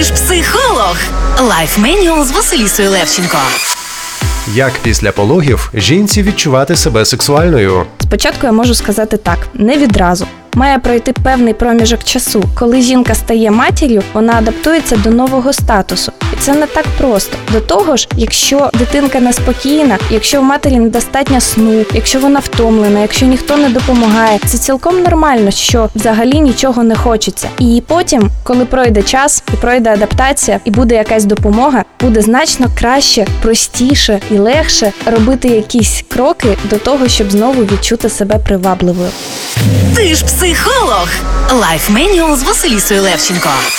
ж психолог. Life Manual з Василісою Левченко. Як після пологів жінці відчувати себе сексуальною? Спочатку я можу сказати так, не відразу. Має пройти певний проміжок часу. Коли жінка стає матір'ю, вона адаптується до нового статусу. І це не так просто. До того ж, якщо дитинка неспокійна, якщо в матері недостатньо сну, якщо вона втомлена, якщо ніхто не допомагає, це цілком нормально, що взагалі нічого не хочеться. І потім, коли пройде час, і пройде адаптація, і буде якась допомога, буде значно краще, простіше і легше робити якісь кроки до того, щоб знову відчути себе привабливою. Ти ж психолог. Life Manual з Василісою Левченко.